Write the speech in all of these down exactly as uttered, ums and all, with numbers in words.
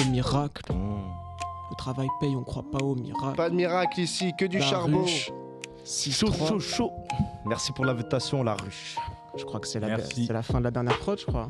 miracle. Mmh. Le travail paye, on croit pas au miracle. Pas de miracle ici, que du La charbon. ruche. Chaud, chaud, chaud. Merci pour l'invitation, la ruche. Je crois que c'est la, Merci. c'est la fin de la dernière prod, je crois.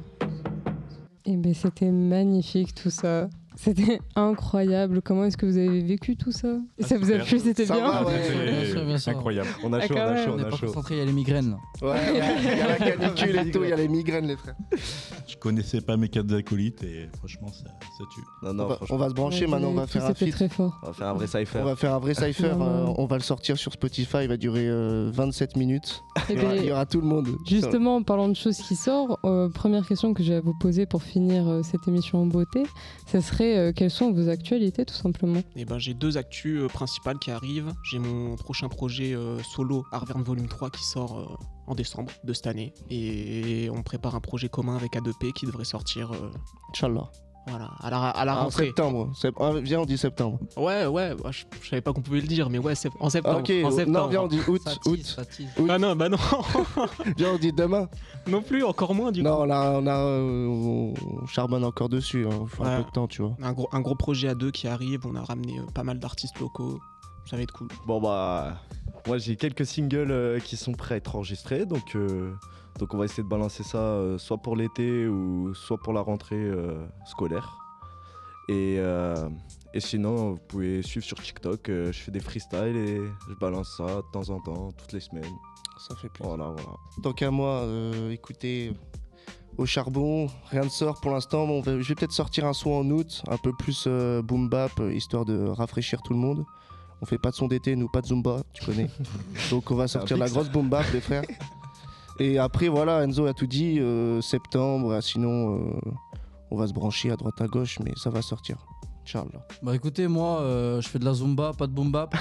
Eh ben, c'était magnifique tout ça. C'était incroyable. Comment est-ce que vous avez vécu tout ça Et Ah, ça vous a super. plu, c'était Ça bien va, ouais. C'est Bien sûr, bien sûr. incroyable. On a Ah, chaud, on quand a même. chaud, On on n'est a pas chaud. concentré, il y a les migraines. Ouais, il y a- il y a la canicule et tout, il y a les migraines, les frères. Je connaissais pas mes quatre acolytes et franchement, ça, ça tue. Non, On non, va, franchement. on va se brancher, Ouais, maintenant on va tout, faire un c'était feat. très fort. On va faire un vrai cypher. On va faire un vrai cypher, Non, non. euh, on va le sortir sur Spotify, il va durer euh, vingt-sept minutes. Eh Il y, aura, ben, il y aura tout le monde. Justement, en parlant de choses qui sortent, euh, première question que j'ai à vous poser pour finir euh, cette émission en beauté, ce serait euh, quelles sont vos actualités tout simplement. Et ben, j'ai deux actus euh, principales qui arrivent. J'ai mon prochain projet euh, solo, Arverne Volume trois, qui sort euh, en décembre de cette année. Et on prépare un projet commun avec A deux P qui devrait sortir euh, Inch'Allah. voilà, à la, à la En rentrée. septembre. Sep- ah, viens, on dit septembre. Ouais, ouais, ouais, je, je savais pas qu'on pouvait le dire, mais ouais, c'est en septembre. Ok, en septembre. non, viens, on dit août. Ça août. tease, ça tease. août. Ah non, bah non, Viens, on dit demain. non plus, encore moins du Non, coup. on, a, on, a, euh, on charbonne encore dessus. Il faut un Ouais. peu de temps, tu vois. Un gros, un gros projet à deux qui arrive, on a ramené euh, pas mal d'artistes locaux, ça va être cool. Bon bah, moi j'ai quelques singles euh, qui sont prêts à être enregistrés, donc, euh, donc on va essayer de balancer ça euh, soit pour l'été ou soit pour la rentrée euh, scolaire. Et, euh, et sinon, vous pouvez suivre sur TikTok, euh, je fais des freestyles et je balance ça de temps en temps, toutes les semaines. Ça fait plaisir. Voilà, voilà. Tant qu'à moi, euh, écoutez, au charbon, rien ne sort pour l'instant. Bon, on va- je vais peut-être sortir un son en août, un peu plus euh, boom bap, euh, histoire de rafraîchir tout le monde. On fait pas de son d'été, nous, pas de zumba, tu connais. Donc on va sortir la fixe. grosse boom bap, les frères. Et après, voilà, Enzo a tout dit, euh, septembre, ah, sinon euh, on va se brancher à droite à gauche, mais ça va sortir. Inch'Allah. Bah écoutez, moi, euh, je fais de la zumba, pas de boom bap.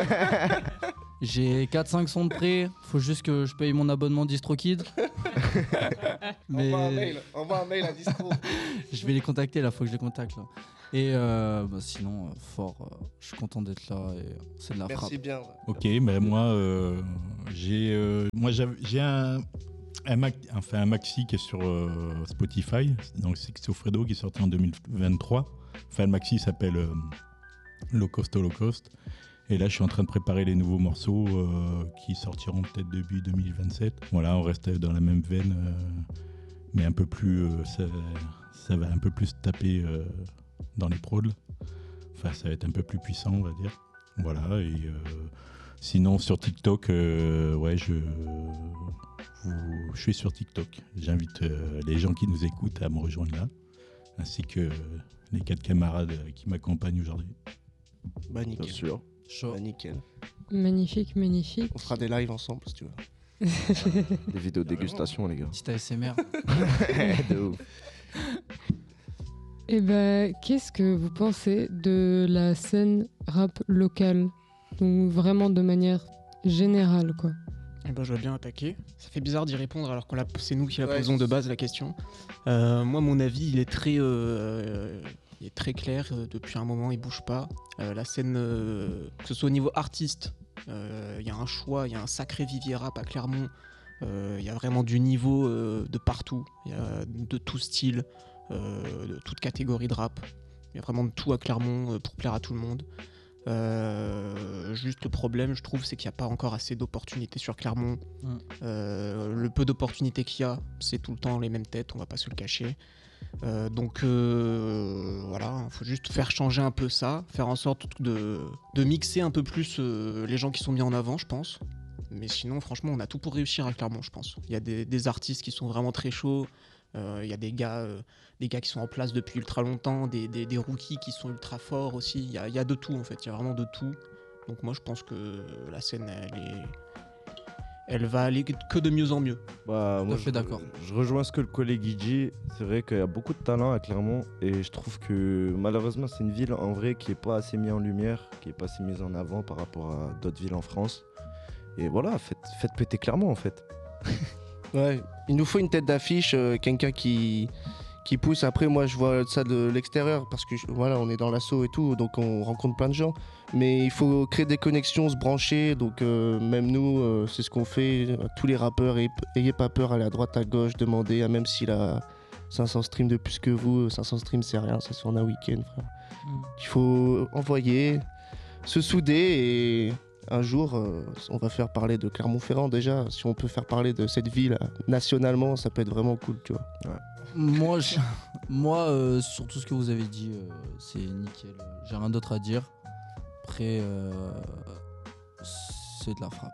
J'ai quatre cinq sons de prêt, faut juste que je paye mon abonnement DistroKid. Mais envoie un mail à Distro. je vais les contacter là, faut que je les contacte là. Et euh, bah, sinon, euh, fort, euh, je suis content d'être là et c'est de la frappe. Merci bien. Ok, mais moi, euh, j'ai euh, moi j'avais- j'ai un, un, Mac- enfin, un maxi qui est sur euh, Spotify, donc c'est Xofredo qui est sorti en deux mille vingt-trois. Enfin, le maxi s'appelle euh, Low Cost Holocaust. Et là, je suis en train de préparer les nouveaux morceaux euh, qui sortiront peut-être début deux mille vingt-sept. Voilà, on reste dans la même veine, euh, mais un peu plus, euh, ça, ça va un peu plus taper euh, dans les prods. Enfin, ça va être un peu plus puissant, on va dire. Voilà, et euh, sinon sur TikTok, euh, ouais, je, vous- je suis sur TikTok. J'invite euh, les gens qui nous écoutent à me rejoindre là, ainsi que les quatre camarades qui m'accompagnent aujourd'hui. Bah Bien nickel. sûr. Chaud. Bah, nickel. Magnifique, magnifique. On fera des lives ensemble si tu veux. Des vidéos de dégustation, les gars. Petit A S M R. De ouf. Et ben, qu'est-ce que vous pensez de la scène rap locale? Donc vraiment de manière générale, quoi. Eh ben, je veux bien attaquer. Ça fait bizarre d'y répondre alors que c'est nous qui la Ouais. posons de base la question. Euh, moi, mon avis, il est très, euh, il est très clair. euh, Depuis un moment, il bouge pas. Euh, la scène, euh, que ce soit au niveau artiste, euh, il y a un choix, il y a un sacré vivier rap à Clermont. Euh, Il y a vraiment du niveau euh, de partout. Il y a de tout style, euh, de toute catégorie de rap. Il y a vraiment de tout à Clermont euh, pour plaire à tout le monde. Euh, juste le problème, je trouve, c'est qu'il n'y a pas encore assez d'opportunités sur Clermont. Mm. Euh, le peu d'opportunités qu'il y a, c'est tout le temps les mêmes têtes, on va pas se le cacher. Euh, donc euh, voilà, il faut juste faire changer un peu ça, faire en sorte de, de mixer un peu plus euh, les gens qui sont mis en avant, je pense. Mais sinon, franchement, on a tout pour réussir à Clermont, je pense. Il y a des, des artistes qui sont vraiment très chauds. Euh, Il y a des gars, euh, des gars qui sont en place depuis ultra longtemps, des, des, des rookies qui sont ultra forts aussi. Il y a, il y a de tout en fait, il y a vraiment de tout. Donc moi je pense que la scène elle est, elle va aller que de mieux en mieux. Bah, moi, fait je, d'accord. Je rejoins ce que le collègue il dit. C'est vrai qu'il y a beaucoup de talent à Clermont et je trouve que malheureusement c'est une ville en vrai qui est pas assez mise en lumière, qui est pas assez mise en avant par rapport à d'autres villes en France. Et voilà, faites, faites péter Clermont en fait. Ouais, il nous faut une tête d'affiche, euh, quelqu'un qui, qui pousse. Après, moi, je vois ça de l'extérieur parce que je- voilà, on est dans l'assaut et tout, donc on rencontre plein de gens. Mais il faut créer des connexions, se brancher. Donc, euh, même nous, euh, c'est ce qu'on fait. Tous les rappeurs, ayez, ayez pas peur, allez à droite, à gauche, demandez, ah, même si la, cinq cents streams de plus que vous, cinq cents streams c'est rien, ça se fait en un week-end, frère. Mm. Il faut envoyer, se souder et un jour, euh, on va faire parler de Clermont-Ferrand déjà. Si on peut faire parler de cette ville euh, nationalement, ça peut être vraiment cool, tu vois. Ouais. Moi, je- moi euh, sur tout ce que vous avez dit, euh, c'est nickel. J'ai rien d'autre à dire. Après, euh, c'est de la frappe.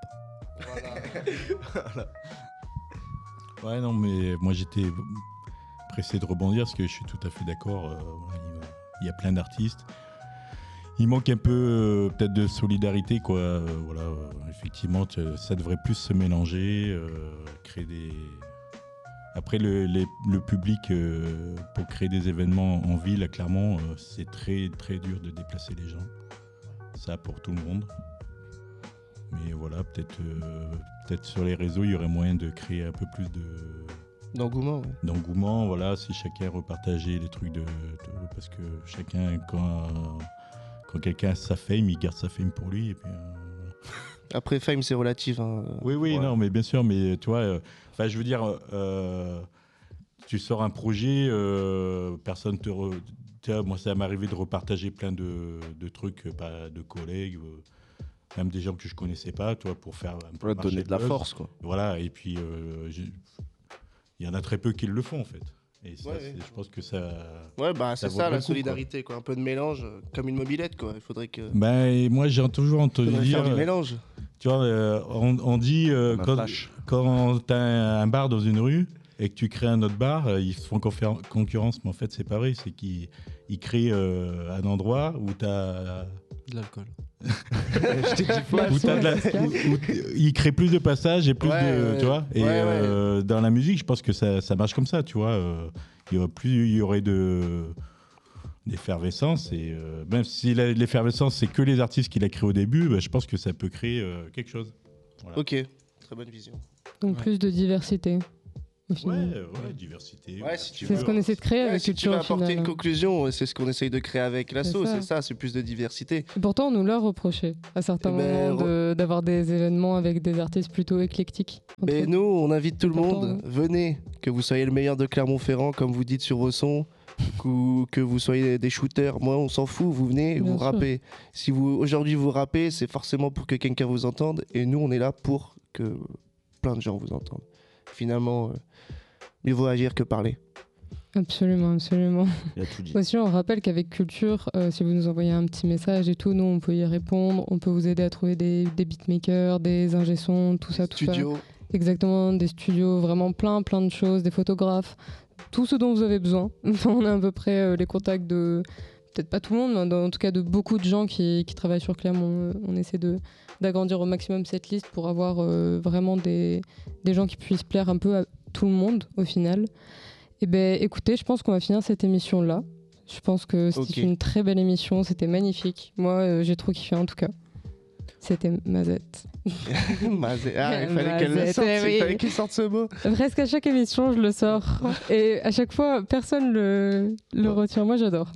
Ouais, non, mais moi j'étais pressé de rebondir parce que je suis tout à fait d'accord. euh, voilà, il y a- il y a plein d'artistes. Il manque un peu euh, peut-être de solidarité, quoi. euh, voilà, euh, effectivement, tu- ça devrait plus se mélanger, euh, créer des. Après, le, les- le public, euh, pour créer des événements en ville, à Clermont, euh, c'est très très dur de déplacer les gens. Ça pour tout le monde. Mais voilà, peut-être euh, peut-être sur les réseaux, il y aurait moyen de créer un peu plus de D'engouement, ouais. d'engouement. Voilà, si chacun repartageait les trucs de, de- parce que chacun quand quand quelqu'un a sa fame, il garde sa fame pour lui et puis. euh, Après, fame, c'est relatif. Hein. Oui, oui, Ouais. non, mais bien sûr, mais tu vois, enfin, je veux dire, euh, tu sors un projet, euh, personne te. Re... Tu vois, moi, ça m'est arrivé de repartager plein de, de trucs, euh, bah, de collègues, euh, même des gens que je connaissais pas, tu vois, pour faire un peu Ouais, marcher donner le de la buzz. force, quoi. Voilà, et puis euh, j'ai- il y en a très peu qui le font, en fait. Et ça, Ouais, c'est- ouais. je pense que ça. Ouais, bah Ça c'est vaut ça le la coup, solidarité, quoi. Un peu de mélange, euh, comme une mobilette, quoi. Il faudrait que. Ben, et moi, j'ai toujours entendu faudrait dire. faire du euh, mélange. Tu vois, euh, on, on dit euh, Comme un quand, flash. quand tu as un bar dans une rue et que tu crées un autre bar, euh, ils se font conféren- concurrence, mais en fait, c'est pas vrai. C'est qu'ils ils créent euh, un endroit où tu as. De l'alcool. Je t'ai dit flash. Où t'as de la- où- où t- ils créent plus de passages et plus Ouais, de. ouais. Tu vois et Ouais, ouais. euh, dans la musique, je pense que ça, ça marche comme ça, tu vois. euh, il y aurait plus, il y aurait de. D'effervescence et euh, même si la- l'effervescence c'est que les artistes qui l'a créé au début, bah, je pense que ça peut créer euh, quelque chose. Voilà. Ok, très bonne vision. Donc Ouais. plus de diversité. Au Ouais, final. ouais, diversité. Ouais, si tu C'est veux. ce qu'on essaie de créer Ouais, avec si tu Culture veux au apporter final. une conclusion, c'est ce qu'on essaye de créer avec l'assaut, C'est ça. c'est ça, c'est plus de diversité. Et pourtant, on nous l'a reproché à certains Eh ben, moments de- d'avoir des événements avec des artistes plutôt éclectiques. entre Mais eux. nous, on invite tout le Pourtant, monde, venez, que vous soyez le meilleur de Clermont-Ferrand, comme vous dites sur vos sons, ou que vous soyez des shooters, moi on s'en fout, vous venez, Bien vous sûr. rappez. Si vous aujourd'hui vous rappez, c'est forcément pour que quelqu'un vous entende, et nous on est là pour que plein de gens vous entendent. Finalement, euh, mieux vaut agir que parler. Absolument, absolument. Il a tout dit. Aussi, on rappelle qu'avec Culture, euh, si vous nous envoyez un petit message et tout, nous, on peut y répondre. On peut vous aider à trouver des, des beatmakers, des ingé-sons, tout ça, tout ça. Studio, Exactement, des studios, vraiment plein, plein de choses, des photographes, tout ce dont vous avez besoin. On a à peu près euh, les contacts de, peut-être pas tout le monde, mais en tout cas de beaucoup de gens qui, qui travaillent sur Clermont. Euh, On essaie de, d'agrandir au maximum cette liste pour avoir euh, vraiment des, des gens qui puissent plaire un peu à tout le monde au final. Et ben, écoutez, je pense qu'on va finir cette émission-là. Je pense que c'était Ok. une très belle émission, c'était magnifique. Moi, euh, j'ai trop kiffé en tout cas. C'était Mazette. Mazet. Ah, il fallait qu'elle le Mazet, sorte, eh il oui. fallait qu'il sorte ce mot. Presque à chaque émission, je le sors. Et à chaque fois, personne le, le retient. Moi, j'adore.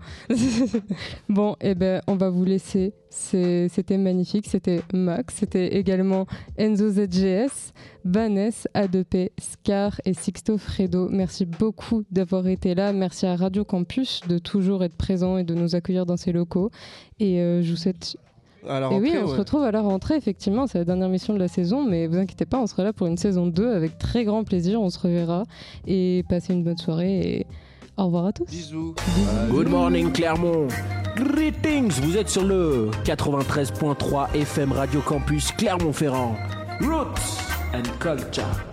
Bon, et ben, on va vous laisser. C'est- C'était magnifique. C'était Max. C'était également Enzo Z G S, Banès, A deux P, Scar et Sixto Fredo. Merci beaucoup d'avoir été là. Merci à Radio Campus de toujours être présent et de nous accueillir dans ces locaux. Et euh, je vous souhaite. À la Et oui, rentrée, on se ouais. retrouve à la rentrée, effectivement. C'est la dernière mission de la saison, mais vous inquiétez pas, on sera là pour une saison deux avec très grand plaisir. On se reverra et passez une bonne soirée. Et au revoir à tous. Bisous. Good morning Clermont. Greetings, vous êtes sur le quatre-vingt-treize point trois F M Radio Campus Clermont-Ferrand. Roots and Culture.